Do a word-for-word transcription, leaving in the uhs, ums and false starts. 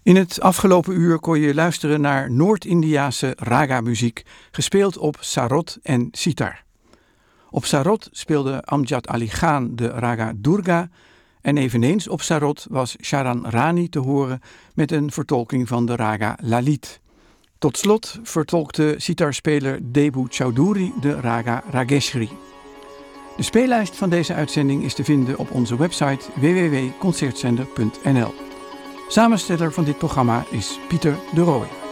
In het afgelopen uur kon je luisteren naar Noord-Indiase raga-muziek, gespeeld op sarod en sitar. Op sarod speelde Amjad Ali Khan de raga Durga en eveneens op sarod was Sharan Rani te horen met een vertolking van de raga Lalit. Tot slot vertolkte sitarspeler Debu Chaudhuri de raga Rageshri. De speellijst van deze uitzending is te vinden op onze website w w w punt concertzender punt n l. Samensteller van dit programma is Pieter de Rooij.